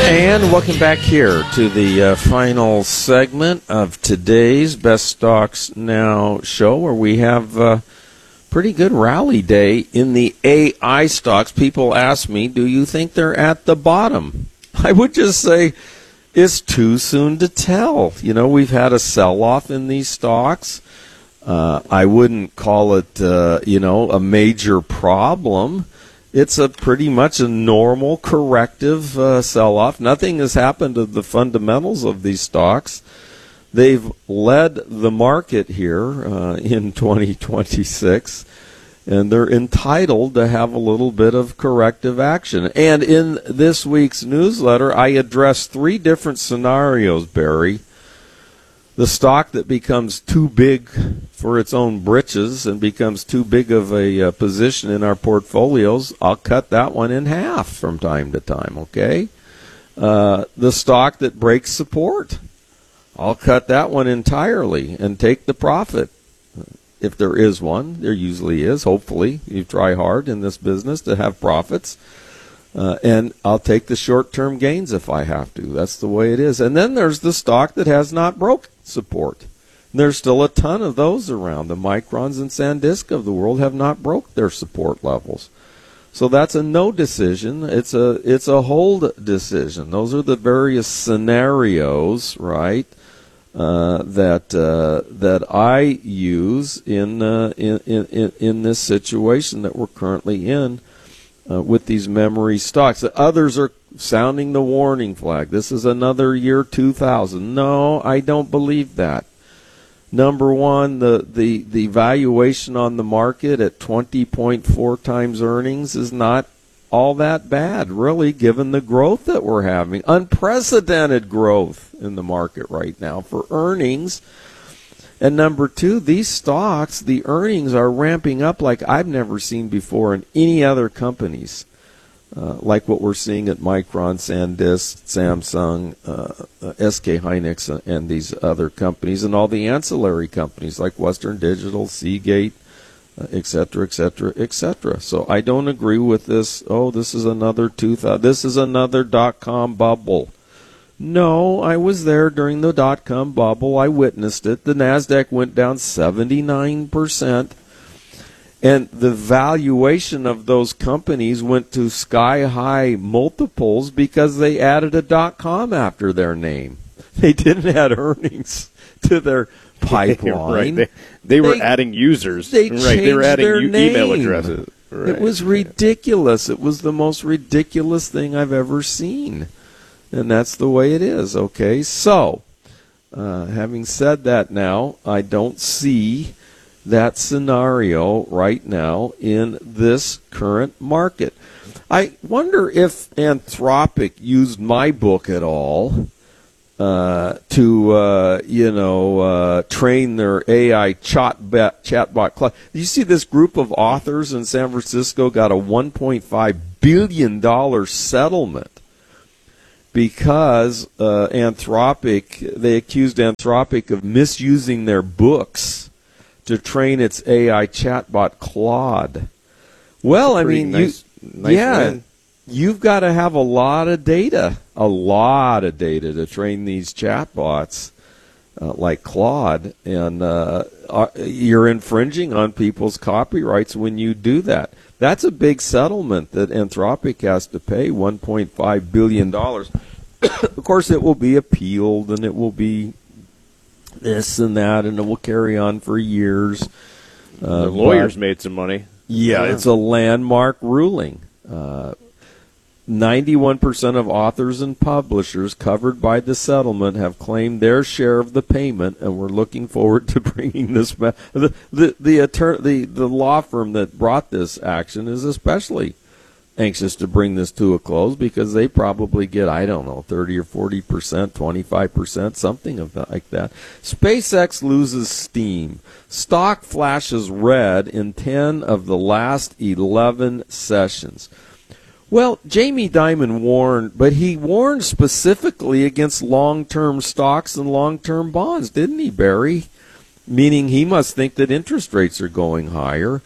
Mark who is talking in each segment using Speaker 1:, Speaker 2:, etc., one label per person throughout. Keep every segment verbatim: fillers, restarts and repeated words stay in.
Speaker 1: And welcome back here to the uh, final segment of today's Best Stocks Now show, where we have a uh, pretty good rally day in the A I stocks. People ask me, do you think they're at the bottom? I would just say it's too soon to tell. You know, we've had a sell-off in these stocks. Uh, I wouldn't call it, uh, you know, a major problem. It's a pretty much a normal corrective uh, sell-off. Nothing has happened to the fundamentals of these stocks. They've led the market here uh, in twenty twenty-six, and they're entitled to have a little bit of corrective action. And in this week's newsletter, I address three different scenarios, Barry. The stock that becomes too big for its own britches and becomes too big of a uh, position in our portfolios, I'll cut that one in half from time to time, okay? Uh, the stock that breaks support, I'll cut that one entirely and take the profit. If there is one, there usually is, hopefully. You try hard in this business to have profits. Uh, and I'll take the short-term gains if I have to. That's the way it is. And then there's the stock that has not broke support. And there's still a ton of those around. The Microns and SanDisk of the world have not broke their support levels. So that's a no decision. It's a it's a hold decision. Those are the various scenarios, right, uh, that uh, that I use in, uh, in in in this situation that we're currently in. Uh, with these memory stocks. Others are sounding the warning flag. This is another year two thousand. No, I don't believe that. Number one, the, the, the valuation on the market at twenty point four times earnings is not all that bad, really, given the growth that we're having. Unprecedented growth in the market right now for earnings. And number two, these stocks, the earnings are ramping up like I've never seen before in any other companies, uh, like what we're seeing at Micron, SanDisk, Samsung, uh, uh, S K Hynix, uh, and these other companies, and all the ancillary companies like Western Digital, Seagate, uh, et cetera, et cetera, et cetera. So I don't agree with this, oh, this is another two thousand, this is another dot-com bubble. No, I was there during the dot-com bubble. I witnessed it. The NASDAQ went down seventy-nine percent, and the valuation of those companies went to sky-high multiples because they added a dot-com after their name. They didn't add earnings to their pipeline.
Speaker 2: Right. They, they were they, adding users.
Speaker 1: They
Speaker 2: right.
Speaker 1: changed
Speaker 2: They were adding
Speaker 1: their
Speaker 2: u-
Speaker 1: name.
Speaker 2: email addresses. Right.
Speaker 1: It was ridiculous. It was the most ridiculous thing I've ever seen. And that's the way it is, okay? So, uh, having said that now, I don't see that scenario right now in this current market. I wonder if Anthropic used my book at all uh, to, uh, you know, uh, train their A I chatbot, chatbot class. You see this group of authors in San Francisco got a one point five billion dollars settlement because uh, Anthropic, they accused Anthropic of misusing their books to train its A I chatbot Claude. Well, I mean,
Speaker 2: nice,
Speaker 1: you,
Speaker 2: nice
Speaker 1: yeah,
Speaker 2: win.
Speaker 1: You've got to have a lot of data, a lot of data to train these chatbots uh, like Claude, and uh, you're infringing on people's copyrights when you do that. That's a big settlement that Anthropic has to pay, one point five billion dollars. Of course, it will be appealed, and it will be this and that, and it will carry on for years. Uh,
Speaker 2: the lawyers
Speaker 1: but,
Speaker 2: made some money.
Speaker 1: Yeah, yeah, it's a landmark ruling. Uh, ninety-one percent of authors and publishers covered by the settlement have claimed their share of the payment, and we're looking forward to bringing this back. The, the, the, attorney, the, the law firm that brought this action is especially anxious to bring this to a close because they probably get, I don't know, thirty or forty percent, twenty-five percent, something of that, like that. SpaceX loses steam. Stock flashes red in ten of the last eleven sessions. Well, Jamie Dimon warned, but he warned specifically against long-term stocks and long-term bonds, didn't he, Barry? Meaning he must think that interest rates are going higher.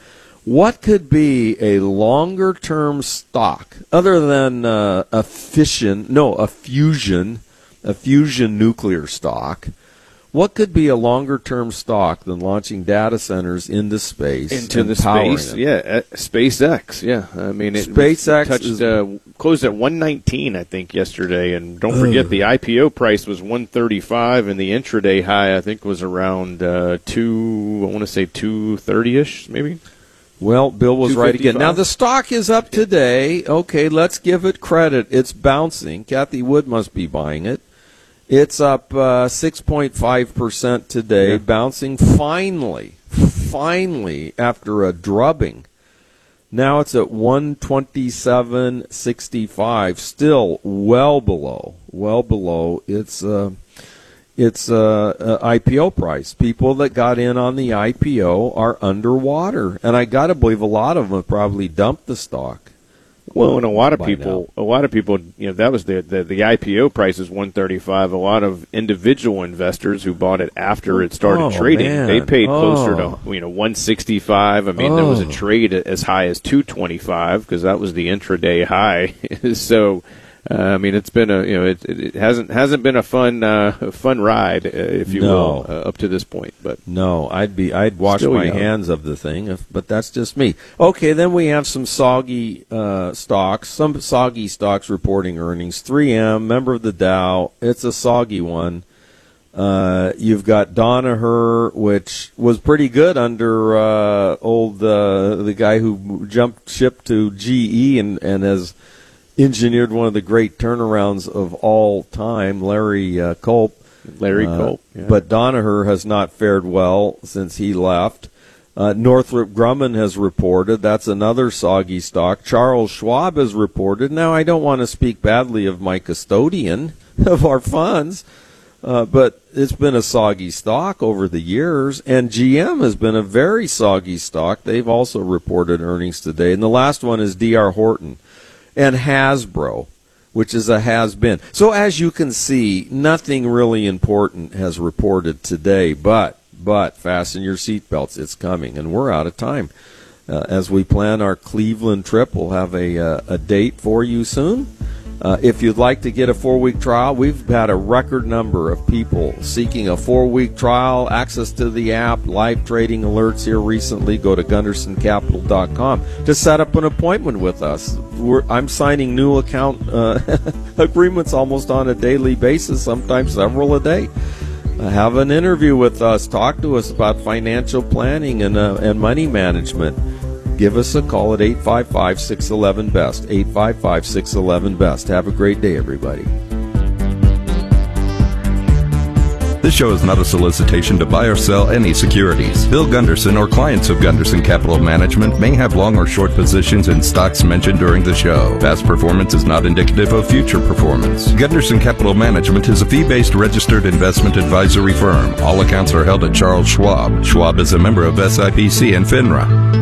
Speaker 1: What could be a longer-term stock other than uh, a fission, no, a fusion, a fusion nuclear stock? What could be a longer-term stock than launching data centers into space?
Speaker 2: Into
Speaker 1: and
Speaker 2: the
Speaker 1: powering
Speaker 2: space,
Speaker 1: it?
Speaker 2: yeah. Uh, SpaceX, yeah. I mean, it
Speaker 1: SpaceX
Speaker 2: touched,
Speaker 1: is-
Speaker 2: uh, closed at one nineteen, I think, yesterday. And don't forget, the I P O price was one thirty-five, and the intraday high, I think, was around uh, two. I want to say two thirty-ish, maybe.
Speaker 1: Well, Bill was right again.
Speaker 2: two fifty-five.
Speaker 1: Now, the stock is up today. Okay, let's give it credit. It's bouncing. Kathy Wood must be buying it. It's up uh, six point five percent today,
Speaker 2: Yeah.
Speaker 1: bouncing finally, finally, after a drubbing. Now it's at one twenty-seven sixty-five, still well below, well below its uh, its uh, uh, I P O price. People that got in on the I P O are underwater, and I got to believe a lot of them have probably dumped the stock.
Speaker 2: Well, and a lot of
Speaker 1: by
Speaker 2: people, a lot of people, you know, that was the, the the I P O price is one thirty-five. A lot of individual investors who bought it after it started
Speaker 1: Oh,
Speaker 2: trading,
Speaker 1: man.
Speaker 2: they paid closer
Speaker 1: Oh.
Speaker 2: to you know one sixty-five. I mean, there was a
Speaker 1: Oh.
Speaker 2: trade as high as two twenty-five because that was the intraday high. so. Uh, I mean, it's been a you know it, it, it hasn't hasn't been a fun uh, fun ride, uh, if you
Speaker 1: No.
Speaker 2: will, uh, up to this point. But
Speaker 1: No, I'd be I'd wash
Speaker 2: Still
Speaker 1: my
Speaker 2: young.
Speaker 1: hands of the thing, if, but that's just me. Okay, then we have some soggy uh, stocks, some soggy stocks reporting earnings. three M, member of the Dow, it's a soggy one. Uh, you've got Danaher, which was pretty good under uh, old uh, the guy who jumped ship to G E and and has engineered one of the great turnarounds of all time, Larry uh, Culp.
Speaker 2: Larry
Speaker 1: Uh,
Speaker 2: Culp, yeah.
Speaker 1: But Danaher has not fared well since he left. Uh, Northrop Grumman has reported. That's another soggy stock. Charles Schwab has reported. Now, I don't want to speak badly of my custodian of our funds, uh, but it's been a soggy stock over the years. And G M has been a very soggy stock. They've also reported earnings today. And the last one is D R Horton and Hasbro, which is a has-been. So as you can see, nothing really important has reported today, but but fasten your seatbelts. It's coming, and we're out of time. Uh, as we plan our Cleveland trip, we'll have a, uh, a date for you soon. Uh, if you'd like to get a four-week trial, we've had a record number of people seeking a four-week trial, access to the app, live trading alerts here recently. Go to gunderson capital dot com to set up an appointment with us. We're, I'm signing new account uh, agreements almost on a daily basis, sometimes several a day. Uh, have an interview with us. Talk to us about financial planning and, uh, and money management. Give us a call at eight five five, six one one, B E S T, eight five five, six one one, B E S T. Have a great day, everybody.
Speaker 3: This show is not a solicitation to buy or sell any securities. Bill Gunderson or clients of Gunderson Capital Management may have long or short positions in stocks mentioned during the show. Past performance is not indicative of future performance. Gunderson Capital Management is a fee-based registered investment advisory firm. All accounts are held at Charles Schwab. Schwab is a member of S I P C and FINRA.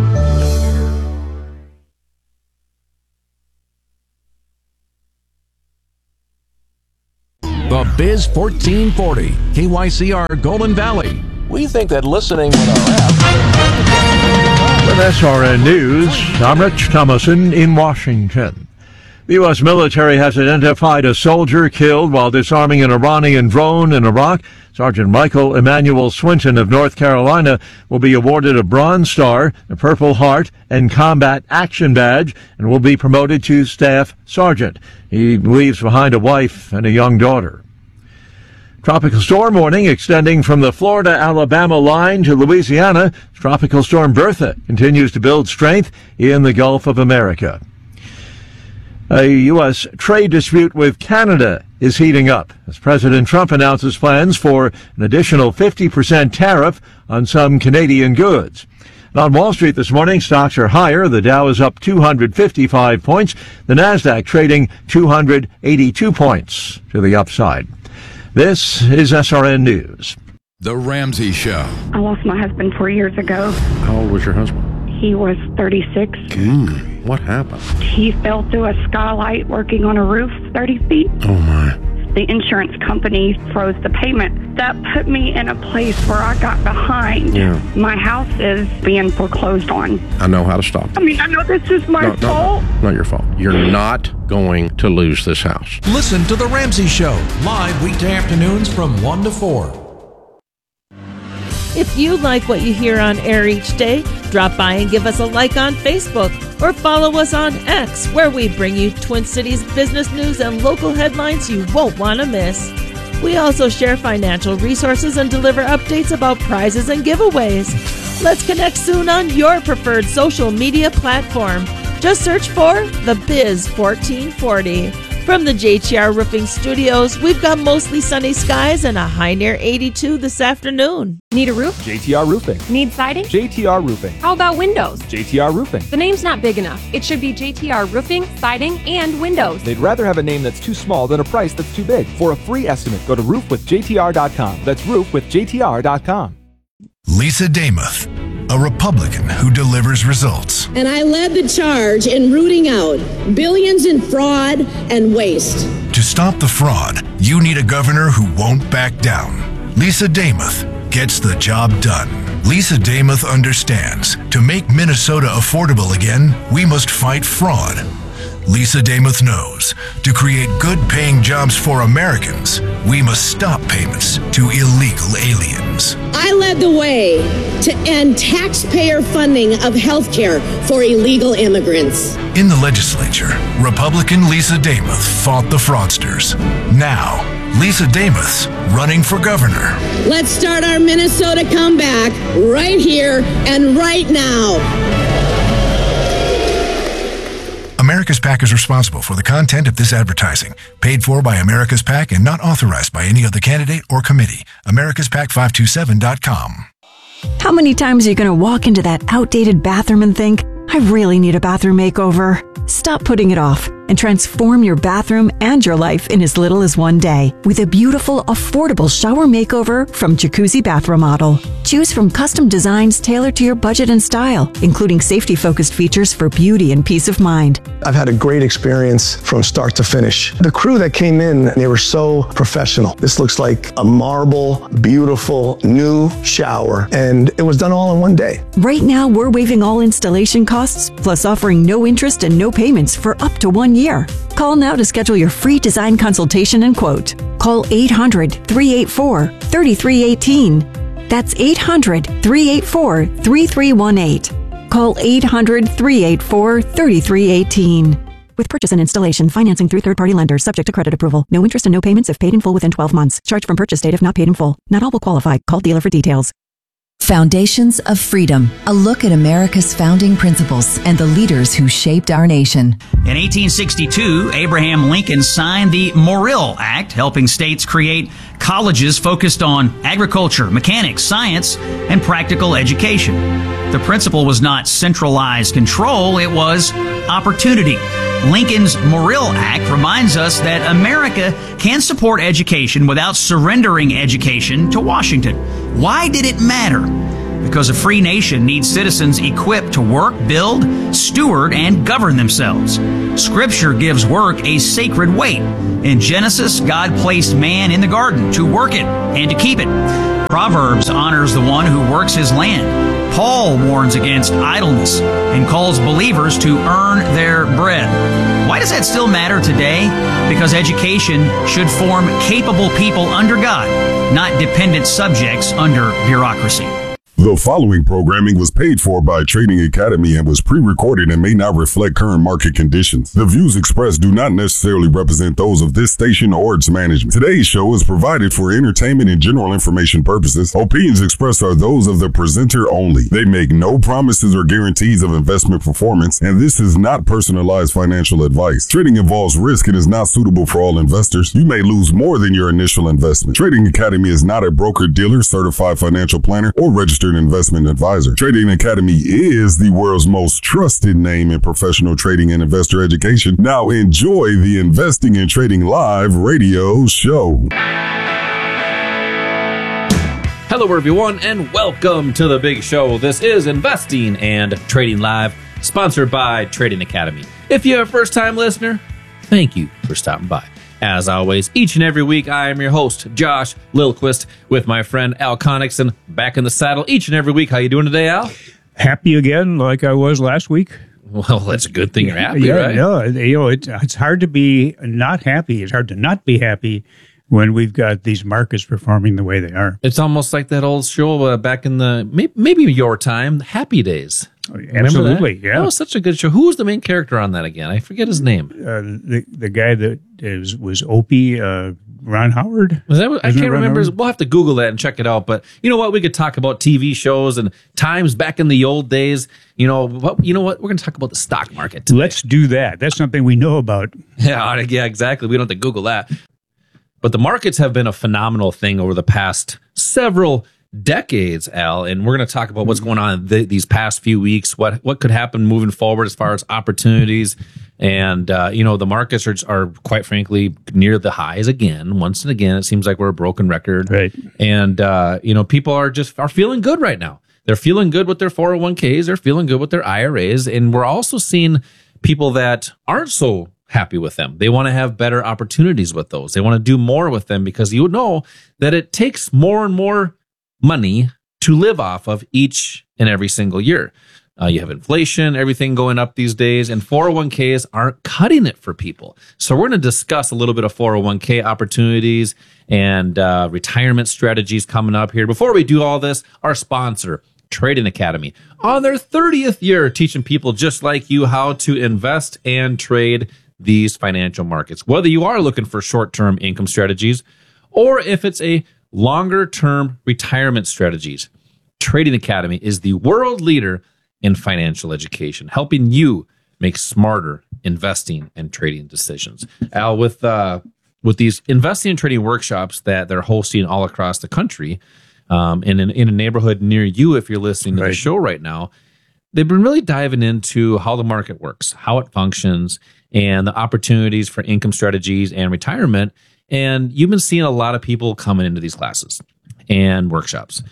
Speaker 4: The Biz fourteen forty, K Y C R Golden Valley. We think that listening with our app.
Speaker 5: With S R N News, I'm Rich Thomason in Washington. The U S military has identified a soldier killed while disarming an Iranian drone in Iraq. Sergeant Michael Emmanuel Swinton of North Carolina will be awarded a Bronze Star, a Purple Heart, and Combat Action Badge, and will be promoted to Staff Sergeant. He leaves behind a wife and a young daughter. Tropical storm warning extending from the Florida-Alabama line to Louisiana. Tropical storm Bertha continues to build strength in the Gulf of America. A U S trade dispute with Canada is heating up as President Trump announces plans for an additional fifty percent tariff on some Canadian goods. And on Wall Street this morning, stocks are higher. The Dow is up two hundred fifty-five points. The Nasdaq trading two hundred eighty-two points to the upside. This is S R N News.
Speaker 4: The Ramsey Show.
Speaker 6: I lost my husband four years ago.
Speaker 7: How old was your husband?
Speaker 6: He was thirty-six.
Speaker 7: Mm, what happened?
Speaker 6: He fell through a skylight working on a roof thirty feet.
Speaker 7: Oh, my.
Speaker 6: the insurance company froze the payment. That put me in a place where I got behind.
Speaker 1: Yeah.
Speaker 6: My house is being foreclosed on.
Speaker 7: I know how to stop it.
Speaker 6: I mean, I know this is my
Speaker 7: No,
Speaker 6: fault.
Speaker 7: no, not your fault. You're not going to lose this house.
Speaker 4: Listen to The Ramsey Show, live weekday afternoons from one to four.
Speaker 8: If you like what you hear on air each day, drop by and give us a like on Facebook or follow us on X, where we bring you Twin Cities business news and local headlines you won't want to miss. We also share financial resources and deliver updates about prizes and giveaways. Let's connect soon on your preferred social media platform. Just search for The Biz fourteen forty. From the J T R Roofing Studios, we've got mostly sunny skies and a high near eighty-two this afternoon.
Speaker 9: Need a roof?
Speaker 10: J T R Roofing.
Speaker 9: Need siding?
Speaker 10: J T R Roofing.
Speaker 9: How about windows?
Speaker 10: J T R Roofing.
Speaker 9: The name's not big enough. It should be J T R Roofing, Siding, and Windows.
Speaker 10: They'd rather have a name that's too small than a price that's too big. For a free estimate, go to roof with J T R dot com. That's roof with J T R dot com.
Speaker 11: Lisa Damuth, a Republican who delivers results.
Speaker 12: And I led the charge in rooting out billions in fraud and waste.
Speaker 11: To stop the fraud, you need a governor who won't back down. Lisa Damuth gets the job done. Lisa Damuth understands to make Minnesota affordable again, we must fight fraud. Lisa Damuth knows to create good-paying jobs for Americans, we must stop payments to illegal aliens.
Speaker 12: I led the way to end taxpayer funding of health care for illegal immigrants.
Speaker 11: In the legislature, Republican Lisa Damuth fought the fraudsters. Now, Lisa Damuth's running for governor.
Speaker 12: Let's start our Minnesota comeback right here and right now.
Speaker 11: America's PAC is responsible for the content of this advertising, paid for by America's PAC and not authorized by any other candidate or committee. America's Pac five two seven dot com.
Speaker 13: How many times are you going to walk into that outdated bathroom and think, I really need a bathroom makeover? Stop putting it off and transform your bathroom and your life in as little as one day with a beautiful, affordable shower makeover from Jacuzzi Bath Remodel. Choose from custom designs tailored to your budget and style, including safety-focused features for beauty and peace of mind.
Speaker 14: I've had a great experience from start to finish. The crew that came in, they were so professional. This looks like a marble, beautiful, new shower, and it was done all in one day.
Speaker 13: Right now, we're waiving all installation costs, plus offering no interest and no payments for up to one year. Call now to schedule your free design consultation and quote. Call eight hundred, three eight four, three three one eight. That's eight hundred, three eight four, three three one eight. Call eight hundred, three eight four, three three one eight. With purchase and installation, financing through third-party lenders, subject to credit approval. No interest and no payments if paid in full within twelve months. Charge from purchase date if not paid in full. Not all will qualify. Call dealer for details.
Speaker 15: Foundations of Freedom, a look at America's founding principles and the leaders who shaped our nation.
Speaker 16: In eighteen sixty-two, Abraham Lincoln signed the Morrill Act, helping states create colleges focused on agriculture, mechanics, science, and practical education. The principle was not centralized control, it was opportunity. Lincoln's Morrill Act reminds us that America can support education without surrendering education to Washington. Why did it matter? Because a free nation needs citizens equipped to work, build, steward, and govern themselves. Scripture gives work a sacred weight. In Genesis, God placed man in the garden to work it and to keep it. Proverbs honors the one who works his land. Paul warns against idleness and calls believers to earn their bread. Why does that still matter today? Because education should form capable people under God, not dependent subjects under bureaucracy.
Speaker 17: The following programming was paid for by Trading Academy and was pre-recorded and may not reflect current market conditions. The views expressed do not necessarily represent those of this station or its management. Today's show is provided for entertainment and general information purposes. Opinions expressed are those of the presenter only. They make no promises or guarantees of investment performance, and this is not personalized financial advice. Trading involves risk and is not suitable for all investors. You may lose more than your initial investment. Trading Academy is not a broker-dealer, certified financial planner, or registered investment advisor. Trading Academy is the world's most trusted name in professional trading and investor education. Now enjoy the Investing and Trading Live radio show.
Speaker 18: Hello everyone and welcome to the big show. This is Investing and Trading Live, sponsored by Trading Academy. If you're a first time listener, thank you for stopping by. As always, each and every week, I am your host, Josh Lilquist, with my friend Al Connickson, back in the saddle each and every week. How you doing today, Al?
Speaker 19: Happy again, like I was last week.
Speaker 18: Well, that's a good thing you're happy,
Speaker 19: yeah,
Speaker 18: right?
Speaker 19: No, you know, it, it's hard to be not happy. It's hard to not be happy when we've got these markets performing the way they are.
Speaker 18: It's almost like that old show uh, back in the, maybe, maybe your time, Happy Days.
Speaker 19: Absolutely,
Speaker 18: that?
Speaker 19: yeah.
Speaker 18: That was such a good show. Who was the main character on that again? I forget his name.
Speaker 19: Uh, the the guy that is, was Opie, uh, Ron Howard?
Speaker 18: Was that, I
Speaker 19: Isn't
Speaker 18: can't
Speaker 19: it Ron
Speaker 18: remember.
Speaker 19: Howard?
Speaker 18: We'll have to Google that and check it out. But you know what? We could talk about T V shows and times back in the old days. You know what? You know what? We're going to talk about the stock market today.
Speaker 19: Let's do that. That's something we know about.
Speaker 18: Yeah, yeah, exactly. We don't have to Google that. But the markets have been a phenomenal thing over the past several decades, Al, and we're going to talk about what's going on th- these past few weeks, what what could happen moving forward as far as opportunities. And, uh, you know, the markets are, are, quite frankly, near the highs again. Once and again, it seems like we're a broken record.
Speaker 19: Right.
Speaker 18: And, uh, you know, people are just are feeling good right now. They're feeling good with their four oh one k's. They're feeling good with their I R As. And we're also seeing people that aren't so happy with them. They want to have better opportunities with those. They want to do more with them because you know that it takes more and more money to live off of each and every single year. Uh, you have inflation, everything going up these days, and four oh one k's aren't cutting it for people. So we're going to discuss a little bit of four oh one k opportunities and uh, retirement strategies coming up here. Before we do all this, our sponsor, Trading Academy, on their thirtieth year, teaching people just like you how to invest and trade these financial markets. Whether you are looking for short-term income strategies or if it's a longer-term retirement strategies, Trading Academy is the world leader in financial education, helping you make smarter investing and trading decisions. Al, with uh, with these investing and trading workshops that they're hosting all across the country, um, and in, in a neighborhood near you, if you're listening to
Speaker 19: Right.
Speaker 18: the show right now, they've been really diving into how the market works, how it functions, and the opportunities for income strategies and retirement. And you've been seeing a lot of people coming into these classes and workshops.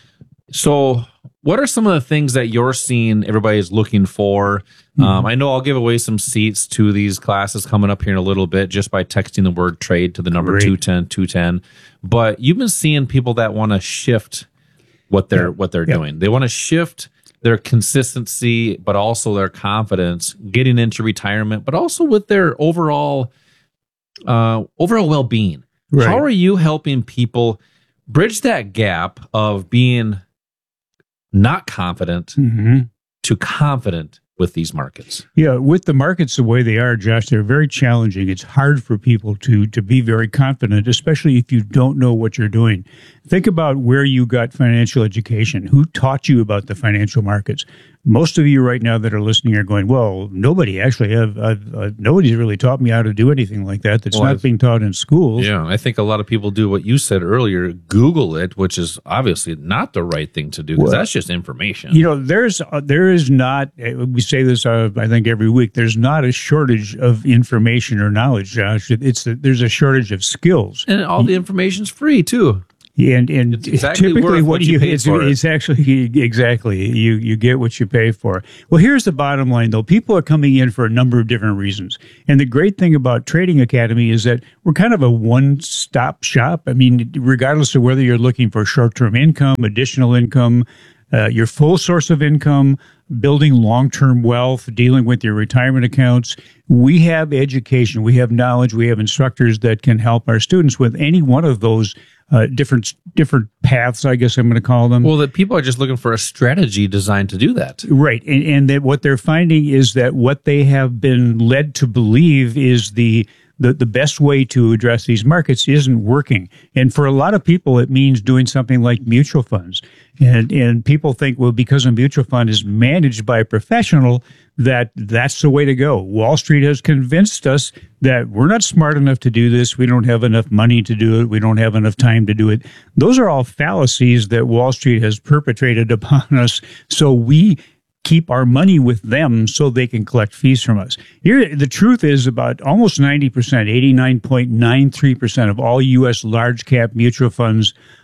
Speaker 18: So what are some of the things that you're seeing everybody's looking for? Mm-hmm. Um, I know I'll give away some seats to these classes coming up here in a little bit just by texting the word trade to the number
Speaker 19: Great.
Speaker 18: two ten two ten. But you've been seeing people that want to shift what they're yeah. what they're yeah. doing. They want to shift their consistency, but also their confidence getting into retirement, but also with their overall uh, overall well-being.
Speaker 19: Right.
Speaker 18: How are you helping people bridge that gap of being not confident
Speaker 19: Mm-hmm.
Speaker 18: to confident with these markets?
Speaker 19: Yeah, with the markets the way they are, Josh, they're very challenging. It's hard for people to to be very confident, especially if you don't know what you're doing. Think about where you got financial education. Who taught you about the financial markets? Most of you right now that are listening are going, well, nobody actually have, I've, uh, nobody's really taught me how to do anything like that. That's
Speaker 18: Well,
Speaker 19: not
Speaker 18: I've-
Speaker 19: being taught in schools.
Speaker 18: Yeah, I think a lot of people do what you said earlier, Google it, which is obviously not the right thing to do because
Speaker 19: Well,
Speaker 18: that's just information.
Speaker 19: You know, there's uh, there is not. Uh, we say this, uh, I think, every week. There's not a shortage of information or knowledge, Josh. It- It's a, there's a shortage of skills,
Speaker 18: and all the information's free too.
Speaker 19: and and
Speaker 18: It's exactly
Speaker 19: typically
Speaker 18: worth
Speaker 19: what
Speaker 18: what
Speaker 19: do
Speaker 18: you
Speaker 19: you
Speaker 18: paid
Speaker 19: it's,
Speaker 18: for it.
Speaker 19: it's actually exactly you you get what you pay for. Well, here's the bottom line, though. People are coming in for a number of different reasons, and the great thing about Trading Academy is that we're kind of a one-stop shop. I mean, regardless of whether you're looking for short-term income, additional income, uh, your full source of income, building long-term wealth, dealing with your retirement accounts. We have education, we have knowledge, we have instructors that can help our students with any one of those uh, different different paths, I guess I'm going to call them.
Speaker 18: Well, that people are just looking for a strategy designed to do that.
Speaker 19: Right. And, and that what they're finding is that what they have been led to believe is the The, the best way to address these markets isn't working. And for a lot of people, it means doing something like mutual funds. And and people think, well, because a mutual fund is managed by a professional, that that's the way to go. Wall Street has convinced us that we're not smart enough to do this. We don't have enough money to do it. We don't have enough time to do it. Those are all fallacies that Wall Street has perpetrated upon us. So we keep our money with them so they can collect fees from us. Here, the truth is about almost ninety percent, eighty-nine point nine three percent of all U S large cap mutual funds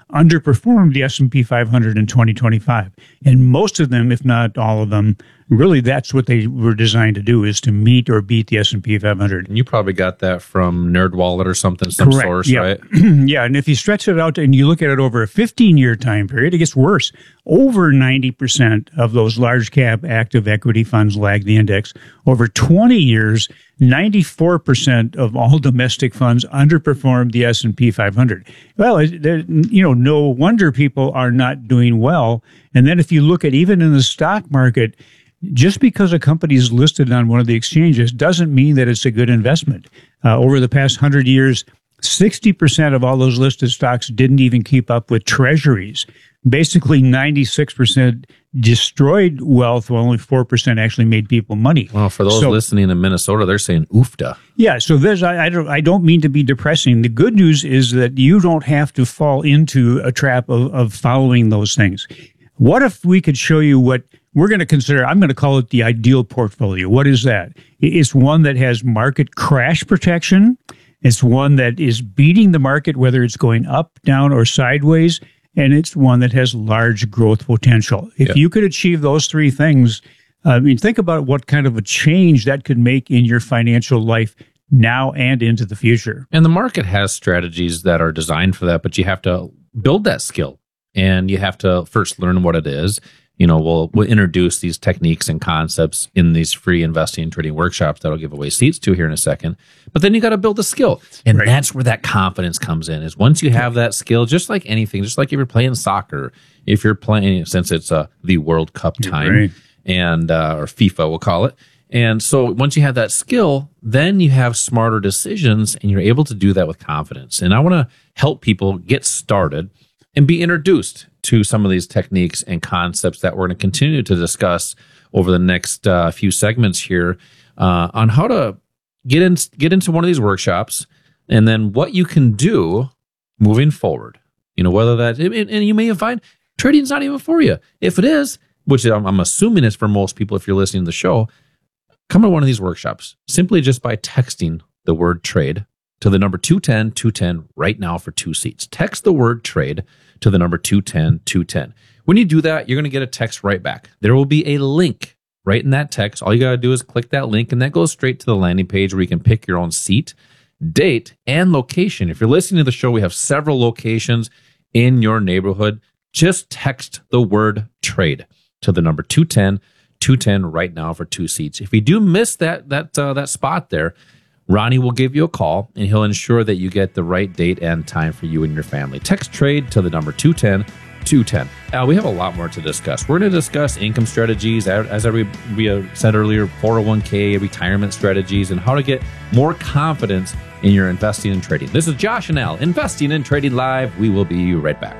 Speaker 19: underperformed the S and P five hundred in twenty twenty-five. And most of them, if not all of them, really that's what they were designed to do, is to meet or beat the S and P five hundred.
Speaker 18: And you probably got that from NerdWallet or something, some
Speaker 19: Correct.
Speaker 18: source,
Speaker 19: yeah.
Speaker 18: right?
Speaker 19: Yeah, and if you stretch it out and you look at it over a fifteen-year time period, it gets worse. Over ninety percent of those large cap active equity funds lag the index. Over twenty years, ninety-four percent of all domestic funds underperformed the S and P five hundred. Well, you know, no wonder people are not doing well. And then if you look at even in the stock market, just because a company is listed on one of the exchanges doesn't mean that it's a good investment. Uh, over the past one hundred years, sixty percent of all those listed stocks didn't even keep up with treasuries. Basically, ninety-six percent destroyed wealth, while only four percent actually made people money.
Speaker 18: Well, for those
Speaker 19: so,
Speaker 18: listening in Minnesota, they're saying oofda.
Speaker 19: Yeah, so there's, I, I, don't, I don't mean to be depressing. The good news is that you don't have to fall into a trap of, of following those things. What if we could show you what we're going to consider, I'm going to call it the ideal portfolio. What is that? It's one that has market crash protection. It's one that is beating the market, whether it's going up, down, or sideways. And it's one that has large growth potential. If
Speaker 18: Yep.
Speaker 19: you could achieve those three things, I mean, think about what kind of a change that could make in your financial life now and into the future.
Speaker 18: And the market has strategies that are designed for that, but you have to build that skill. And you have to first learn what it is. You know, we'll we'll introduce these techniques and concepts in these free investing and trading workshops that I'll give away seats to here in a second. But then you got to build a skill. And right. that's where that confidence comes in, is once you have that skill, just like anything, just like if you're playing soccer, if you're playing, since it's uh, the World Cup time,
Speaker 19: right.
Speaker 18: and uh, or FIFA, we'll call it. And so once you have that skill, then you have smarter decisions and you're able to do that with confidence. And I want to help people get started and be introduced to some of these techniques and concepts that we're going to continue to discuss over the next uh, few segments here uh, on how to get in, get into one of these workshops, and then what you can do moving forward. You know, whether that, and you may find trading's not even for you. If it is, which I'm, I'm assuming is for most people if you're listening to the show, come to one of these workshops simply just by texting the word trade to the number two ten two ten right now for two seats. Text the word trade to the number two ten two ten. When you do that, you're going to get a text right back. There will be a link right in that text. All you got to do is click that link, and that goes straight to the landing page where you can pick your own seat, date, and location. If you're listening to the show, we have several locations in your neighborhood. Just text the word trade to the number two ten two ten right now for two seats. If you do miss that that uh, that spot there, Ronnie will give you a call, and he'll ensure that you get the right date and time for you and your family. Text trade to the number two ten two ten. Uh, we have a lot more to discuss. We're going to discuss income strategies, as we, we said earlier, four oh one k, retirement strategies, and how to get more confidence in your investing and trading. This is Josh and Al, Investing and Trading Live. We will be right back.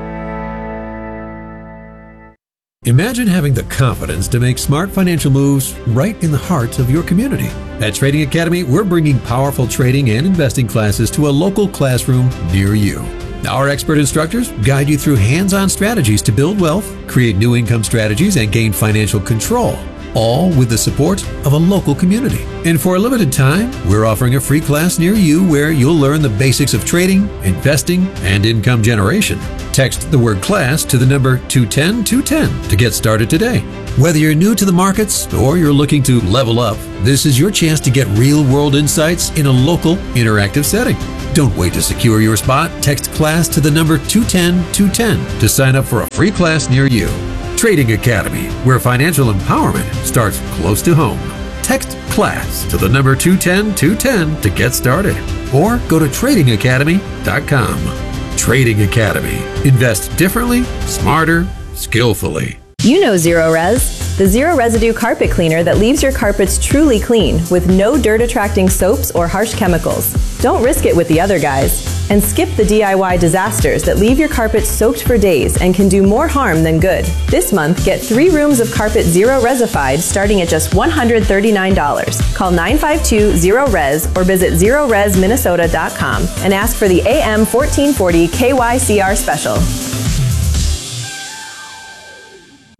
Speaker 20: Imagine having the confidence to make smart financial moves right in the heart of your community. At Trading Academy, we're bringing powerful trading and investing classes to a local classroom near you. Our expert instructors guide you through hands-on strategies to build wealth, create new income strategies, and gain financial control, all with the support of a local community. And for a limited time, we're offering a free class near you where you'll learn the basics of trading, investing, and income generation. Text the word class to the number two ten two ten to get started today. Whether you're new to the markets or you're looking to level up, this is your chance to get real-world insights in a local, interactive setting. Don't wait to secure your spot. Text class to the number two ten two ten to sign up for a free class near you. Trading Academy, where financial empowerment starts close to home. Text class to the number two ten two ten to get started, or go to trading academy dot com. Trading Academy. Invest differently, smarter, skillfully.
Speaker 21: You know Zero Res, the zero residue carpet cleaner that leaves your carpets truly clean with no dirt-attracting soaps or harsh chemicals. Don't risk it with the other guys. And skip the D I Y disasters that leave your carpet soaked for days and can do more harm than good. This month, get three rooms of carpet Zero Resified starting at just one hundred thirty-nine dollars. Call nine five two zero res or visit zero res minnesota dot com and ask for the A M fourteen forty K Y C R special.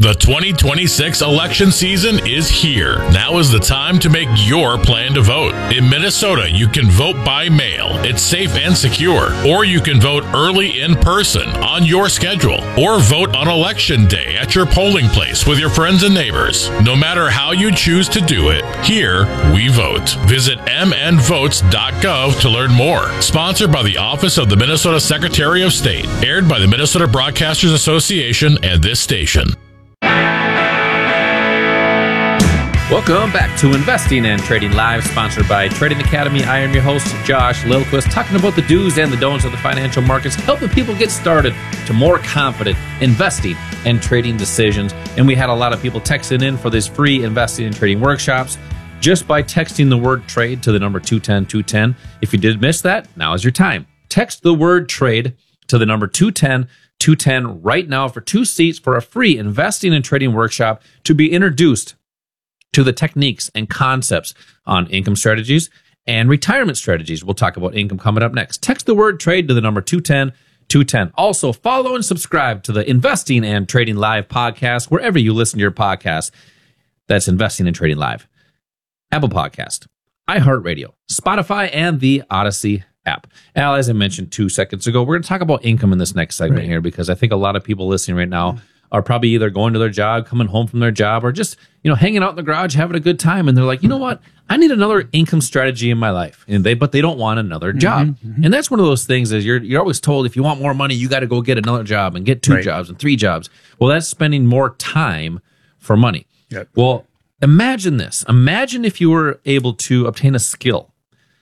Speaker 2: The twenty twenty-six election season is here. Now is the time to make your plan to vote. In Minnesota, you can vote by mail. It's safe and secure. Or you can vote early in person on your schedule. Or vote on election day at your polling place with your friends and neighbors. No matter how you choose to do it, here we vote. Visit m n votes dot gov to learn more. Sponsored by the Office of the Minnesota Secretary of State. Aired by the Minnesota Broadcasters Association and this station.
Speaker 18: Welcome back to Investing and Trading Live, sponsored by Trading Academy. I am your host, Josh Lilquist, talking about the do's and the don'ts of the financial markets, helping people get started to more confident investing and trading decisions. And we had a lot of people texting in for this free investing and trading workshops just by texting the word trade to the number two ten two ten. If you did miss that, now is your time. Text the word trade to the number two ten two ten right now for two seats for a free investing and trading workshop to be introduced to the techniques and concepts on income strategies and retirement strategies. We'll talk about income coming up next. Text the word trade to the number two ten two ten. Also, follow and subscribe to the Investing and Trading Live podcast wherever you listen to your podcast. That's Investing and Trading Live. Apple Podcast, iHeartRadio, Spotify, and the Odyssey app. Al, as I mentioned two seconds ago, we're going to talk about income in this next segment right here, because I think a lot of people listening right now are probably either going to their job, coming home from their job, or just, you know, hanging out in the garage, having a good time. And they're like, you know what? I need another income strategy in my life. And they, but they don't want another job. Mm-hmm, mm-hmm. And that's one of those things is you're, you're always told if you want more money, you got to go get another job and get two right. jobs and three jobs. Well, that's spending more time for money.
Speaker 19: Yep.
Speaker 18: Well, imagine this. Imagine if you were able to obtain a skill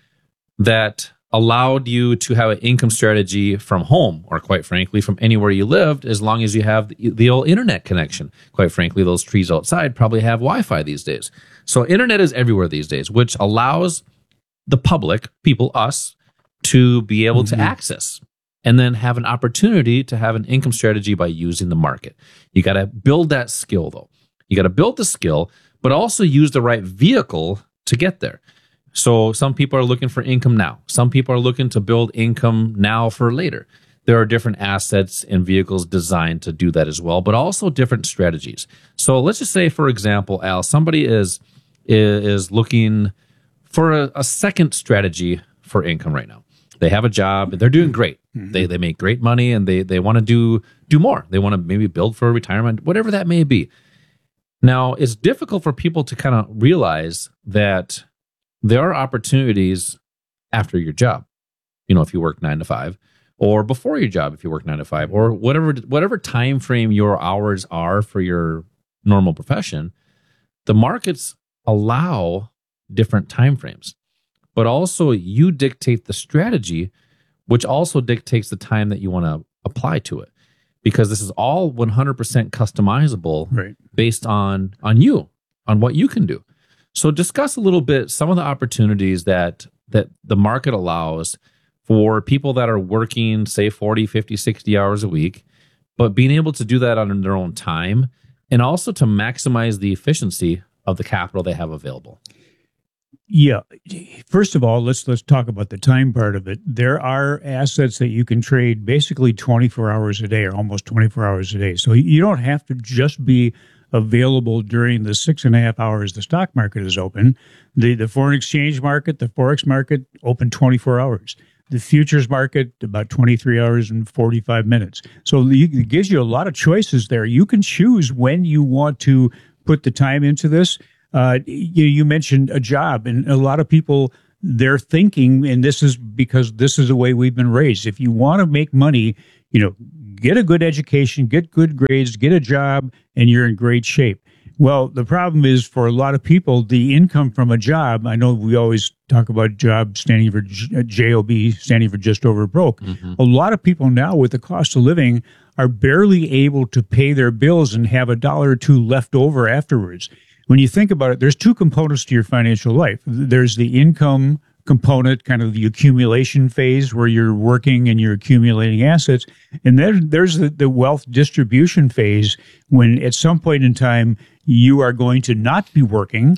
Speaker 18: that allowed you to have an income strategy from home, or quite frankly, from anywhere you lived, as long as you have the, the old internet connection. Quite frankly, those trees outside probably have Wi-Fi these days. So internet is everywhere these days, which allows the public, people, us, to be able mm-hmm. to access and then have an opportunity to have an income strategy by using the market. You got to build that skill, though. You got to build the skill, but also use the right vehicle to get there. So some people are looking for income now. Some people are looking to build income now for later. There are different assets and vehicles designed to do that as well, but also different strategies. So let's just say, for example, Al, somebody is is looking for a, a second strategy for income right now. They have a job, they're doing great. Mm-hmm. They they make great money, and they they want to do do more. They want to maybe build for retirement, whatever that may be. Now, it's difficult for people to kind of realize that there are opportunities after your job. You know, if you work nine to five, or before your job, if you work nine to five, or whatever whatever time frame your hours are for your normal profession, the markets allow different time frames. But also you dictate the strategy, which also dictates the time that you want to apply to it. Because this is all one hundred percent customizable
Speaker 19: right.
Speaker 18: based on on you, on what you can do. So discuss a little bit some of the opportunities that that the market allows for people that are working, say, forty, fifty, sixty hours a week, but being able to do that on their own time, and also to maximize the efficiency of the capital they have available.
Speaker 19: Yeah. First of all, let's let's talk about the time part of it. There are assets that you can trade basically twenty-four hours a day, or almost twenty-four hours a day. So you don't have to just be available during the six and a half hours the stock market is open. The the foreign exchange market, the Forex market, open twenty-four hours. The futures market, about twenty-three hours and forty-five minutes. So it gives you a lot of choices there. You can choose when you want to put the time into this. Uh, you, you mentioned a job, and a lot of people, they're thinking, and this is because this is the way we've been raised. If you want to make money, you know, get a good education, get good grades, get a job, and you're in great shape. Well, the problem is for a lot of people, the income from a job, I know we always talk about job standing for J O B, standing for just over broke. Mm-hmm. A lot of people now with the cost of living are barely able to pay their bills and have a dollar or two left over afterwards. When you think about it, there's two components to your financial life. There's the income component, kind of the accumulation phase where you're working and you're accumulating assets. And then there's the, the wealth distribution phase when at some point in time you are going to not be working.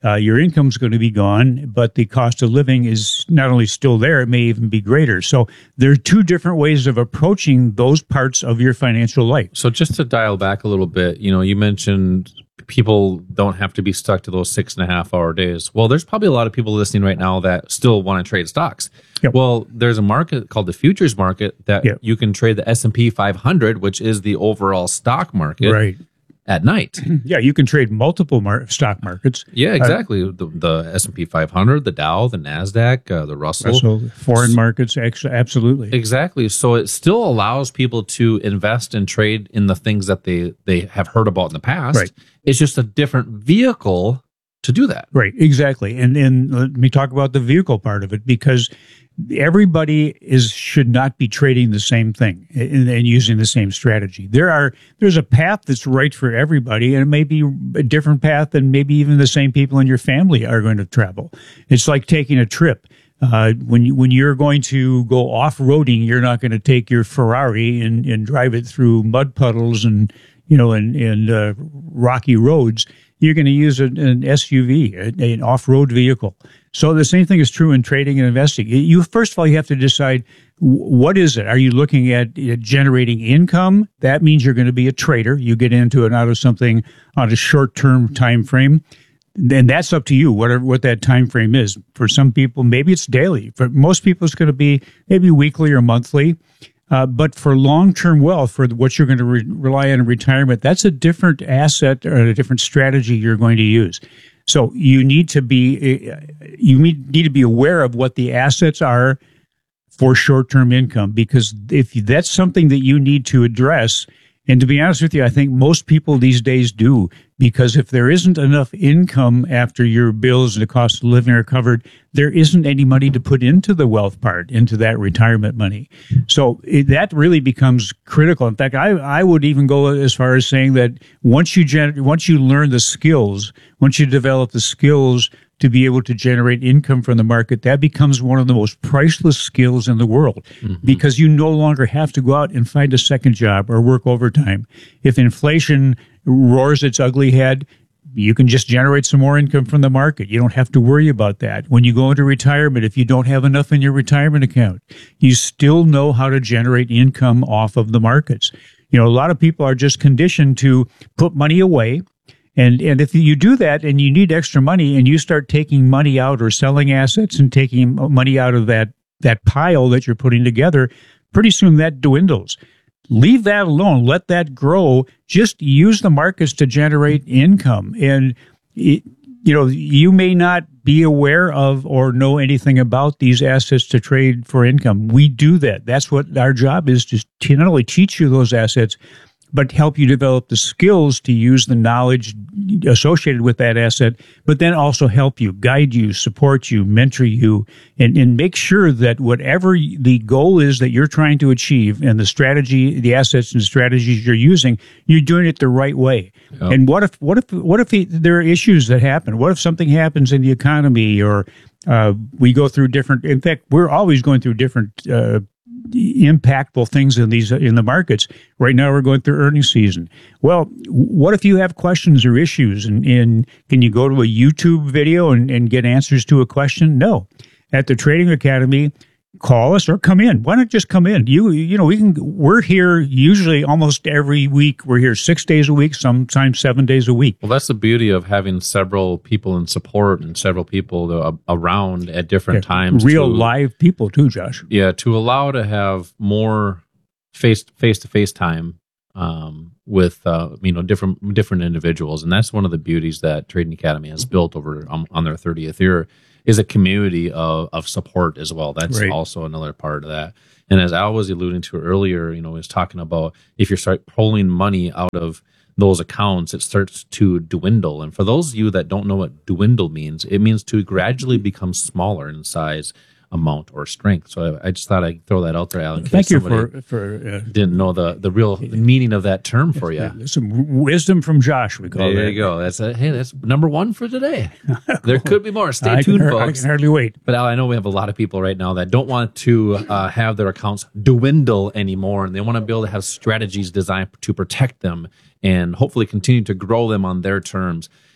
Speaker 19: Uh, your income's going to be gone, but the cost of living is not only still there, it may even be greater. So there are two different ways of approaching those parts of your financial life.
Speaker 18: So just to dial back a little bit, you know, you mentioned people don't have to be stuck to those six and a half hour days. Well, there's probably a lot of people listening right now that still want to trade stocks.
Speaker 19: Yep.
Speaker 18: Well, there's a market called the futures market that
Speaker 19: Yep.
Speaker 18: you can trade the S and P five hundred, which is the overall stock market,
Speaker 19: Right.
Speaker 18: at night.
Speaker 19: Yeah, you can trade multiple mar- stock markets.
Speaker 18: Yeah, exactly. the the S and P five hundred, the Dow, the NASDAQ, uh, the Russell.
Speaker 19: Russell, foreign markets, ex- absolutely.
Speaker 18: Exactly. So it still allows people to invest and trade in the things that they, they have heard about in the past.
Speaker 19: Right.
Speaker 18: It's just a different vehicle to do that.
Speaker 19: Right, exactly. And and let me talk about the vehicle part of it, because everybody is should not be trading the same thing and, and using the same strategy. There are there's a path that's right for everybody, and it may be a different path than maybe even the same people in your family are going to travel. It's like taking a trip. Uh, when you, when you're going to go off-roading, you're not going to take your Ferrari and, and drive it through mud puddles and you know and and uh, rocky roads. You're going to use an, an S U V, an off-road vehicle. So the same thing is true in trading and investing. You first of all, you have to decide, what is it? Are you looking at generating income? That means you're going to be a trader. You get into and out of something on a short-term time frame. Then that's up to you, whatever what that time frame is. For some people, maybe it's daily. For most people, it's going to be maybe weekly or monthly. Uh, but for long-term wealth, for what you're going to re- rely on in retirement, that's a different asset or a different strategy you're going to use. So you need to be you need to be aware of what the assets are for short-term income, because if that's something that you need to address, and to be honest with you, I think most people these days do, because if there isn't enough income after your bills and the cost of living are covered, there isn't any money to put into the wealth part, into that retirement money. So it, that really becomes critical. In fact, I, I would even go as far as saying that once you gen- once you learn the skills, once you develop the skills to be able to generate income from the market, that becomes one of the most priceless skills in the world, mm-hmm. because you no longer have to go out and find a second job or work overtime. If inflation roars its ugly head, you can just generate some more income from the market. You don't have to worry about that. When you go into retirement, if you don't have enough in your retirement account, you still know how to generate income off of the markets. You know, a lot of people are just conditioned to put money away. And and if you do that and you need extra money and you start taking money out or selling assets and taking money out of that, that pile that you're putting together, pretty soon that dwindles. Leave that alone. Let that grow. Just use the markets to generate income. And, it, you know, you may not be aware of or know anything about these assets to trade for income. We do that. That's what our job is, to not only teach you those assets, but help you develop the skills to use the knowledge associated with that asset, but then also help you, guide you, support you, mentor you, and, and make sure that whatever the goal is that you're trying to achieve and the strategy, the assets and strategies you're using, you're doing it the right way. Yep. And what if, what if, what if there are issues that happen? What if something happens in the economy, or uh, we go through different, in fact, we're always going through different uh impactful things in these in the markets. Right now, we're going through earnings season. Well, what if you have questions or issues, and, and can you go to a YouTube video and, and get answers to a question? No. At the Trading Academy, call us or come in. Why not just come in? You you know, we can. We're here usually almost every week. We're here six days a week, sometimes seven days a week.
Speaker 18: Well, that's the beauty of having several people in support and several people to, uh, around at different yeah, times.
Speaker 19: Real
Speaker 18: to,
Speaker 19: live people too, Josh.
Speaker 18: Yeah, to allow to have more face face to face time um, with uh, you know different different individuals, and that's one of the beauties that Trading Academy has built over um, on their thirtieth year. Is a community of, of support as well. That's right. Also another part of that. And as Al was alluding to earlier, you know, he was talking about if you start pulling money out of those accounts, it starts to dwindle. And for those of you that don't know what dwindle means, it means to gradually become smaller in size, amount, or strength. So I, I just thought I'd throw that out there, Alan.
Speaker 19: Thank you for, for uh,
Speaker 18: didn't know the, the real meaning of that term for you.
Speaker 19: Some wisdom from Josh, we call it.
Speaker 18: There that. You go. That's a, hey, that's number one for today. There could be more. Stay
Speaker 19: I
Speaker 18: tuned,
Speaker 19: can,
Speaker 18: folks.
Speaker 19: I can hardly wait.
Speaker 18: But Al, I know we have a lot of people right now that don't want to uh, have their accounts dwindle anymore, and they want to be able to have strategies designed to protect them and hopefully continue to grow them on their terms.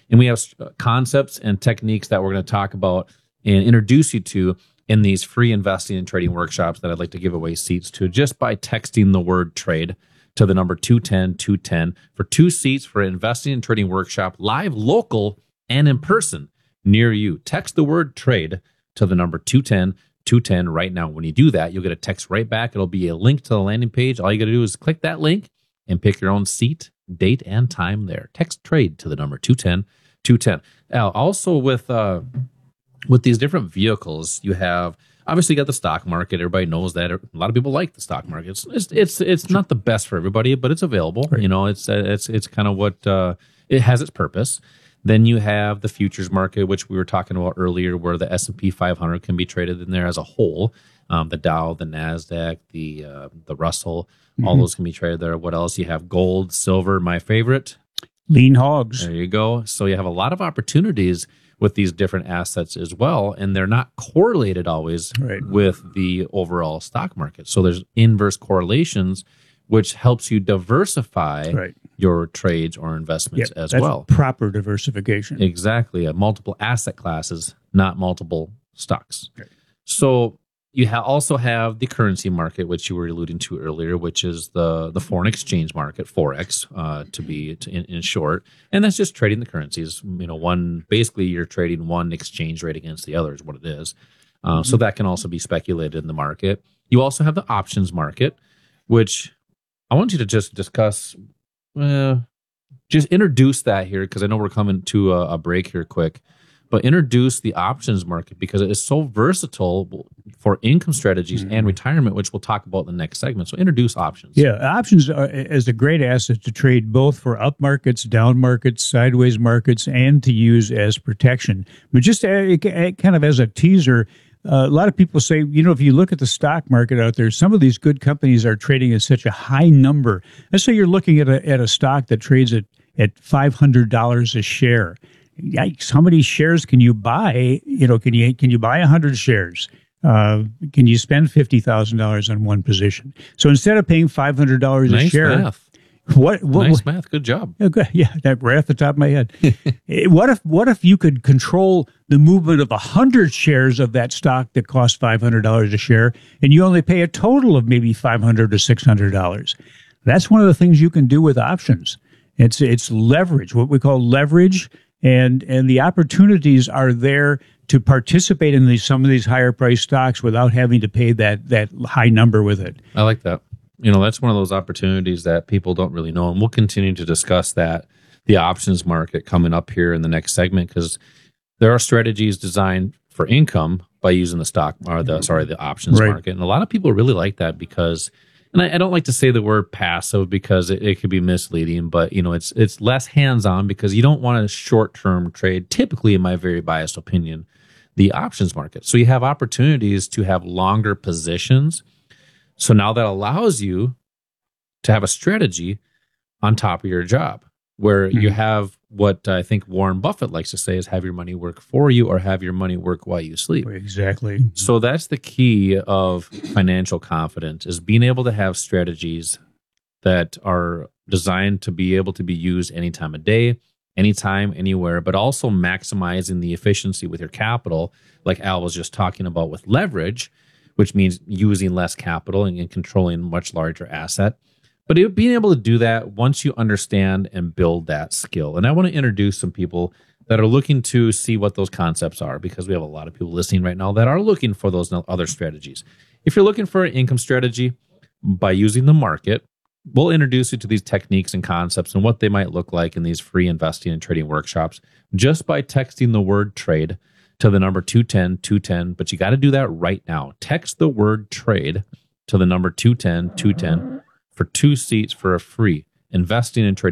Speaker 18: And we have concepts and techniques that we're going to talk about and introduce you to in these free investing and trading workshops that I'd like to give away seats to just by texting the word trade to the number two ten two ten for two seats for investing and trading workshop, live, local, and in person near you. Text the word trade to the number two ten two ten right now. When you do that, you'll get a text right back. It'll be a link to the landing page. All you got to do is click that link and pick your own seat, date, and time there. Text trade to the number two ten two ten. Now, also with uh, with these different vehicles, you have obviously you got the stock market. Everybody knows that. A lot of people like the stock market. It's it's it's, it's not the best for everybody, but it's available. Right. You know, it's it's it's kind of what uh, it has its purpose. Then you have the futures market, which we were talking about earlier, where the S and P five hundred can be traded in there as a whole. Um, the Dow, the Nasdaq, the uh, the Russell, all mm-hmm. those can be traded there. What else? You have gold, silver, my favorite,
Speaker 19: lean hogs.
Speaker 18: There you go. So you have a lot of opportunities with these different assets as well, and they're not correlated always right. with the overall stock market. So there's inverse correlations, which helps you diversify right. your trades or investments
Speaker 19: yeah,
Speaker 18: as
Speaker 19: that's
Speaker 18: well.
Speaker 19: Proper diversification.
Speaker 18: Exactly. Uh, multiple asset classes, not multiple stocks. Right. So you ha- also have the currency market, which you were alluding to earlier, which is the, the foreign exchange market, Forex, uh, to be to, in, in short. And that's just trading the currencies. You know, one basically you're trading one exchange rate against the other is what it is. Uh, mm-hmm. So that can also be speculated in the market. You also have the options market, which I want you to just discuss, uh, just introduce that here, because I know we're coming to a, a break here quick, but introduce the options market because it is so versatile for income strategies mm-hmm. and retirement, which we'll talk about in the next segment. So introduce options.
Speaker 19: Yeah, options are, is a great asset to trade both for up markets, down markets, sideways markets, and to use as protection. But just uh, kind of as a teaser, Uh, a lot of people say, you know, if you look at the stock market out there, some of these good companies are trading at such a high number. Let's say you're looking at a at a stock that trades at, at five hundred dollars a share. Yikes, how many shares can you buy? You know, can you can you buy one hundred shares? Uh, can you spend fifty thousand dollars on one position? So instead of paying five hundred dollars
Speaker 18: nice
Speaker 19: a share...
Speaker 18: Math.
Speaker 19: What, what,
Speaker 18: nice
Speaker 19: what,
Speaker 18: math. Good job.
Speaker 19: Okay, yeah, that right off the top of my head. what if what if you could control the movement of a hundred shares of that stock that costs five hundred dollars a share, and you only pay a total of maybe five hundred or six hundred dollars? That's one of the things you can do with options. It's it's leverage, what we call leverage, and and the opportunities are there to participate in these some of these higher priced stocks without having to pay that that high number with it.
Speaker 18: I like that. You know, that's one of those opportunities that people don't really know. And we'll continue to discuss that, the options market coming up here in the next segment, because there are strategies designed for income by using the stock or the, sorry, the options right. market. And a lot of people really like that because, and I, I don't like to say the word passive because it, it could be misleading, but you know, it's, it's less hands-on because you don't want a short-term trade, typically in my very biased opinion, the options market. So you have opportunities to have longer positions. So now that allows you to have a strategy on top of your job where mm-hmm. you have what I think Warren Buffett likes to say is have your money work for you or have your money work while you sleep.
Speaker 19: Exactly.
Speaker 18: So that's the key of financial confidence is being able to have strategies that are designed to be able to be used any time of day, anytime, anywhere, but also maximizing the efficiency with your capital, like Al was just talking about with leverage, which means using less capital and, and controlling a much larger asset. But it, being able to do that once you understand and build that skill. And I want to introduce some people that are looking to see what those concepts are because we have a lot of people listening right now that are looking for those other strategies. If you're looking for an income strategy by using the market, we'll introduce you to these techniques and concepts and what they might look like in these free investing and trading workshops just by texting the word trade to the number two ten two ten, but you got to do that right now. Text the word trade to the number two ten two ten for two seats for a free investing and trading